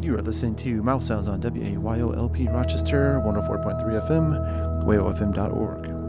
You are listening to Mouth Sounds on WAYOLP Rochester, 104.3 FM, wayofm.org.